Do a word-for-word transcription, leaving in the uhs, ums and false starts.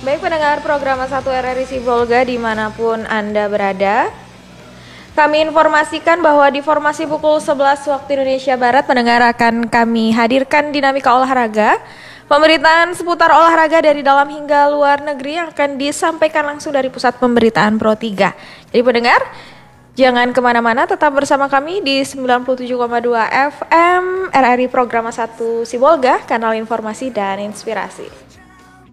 Baik pendengar program satu R R I Sibolga dimanapun Anda berada, kami informasikan bahwa di formasi pukul sebelas waktu Indonesia Barat pendengar akan kami hadirkan dinamika olahraga, pemberitaan seputar olahraga dari dalam hingga luar negeri yang akan disampaikan langsung dari pusat pemberitaan Pro tiga. Jadi pendengar, jangan kemana-mana, tetap bersama kami di sembilan puluh tujuh koma dua F M R R I Program satu Sibolga, kanal informasi dan inspirasi.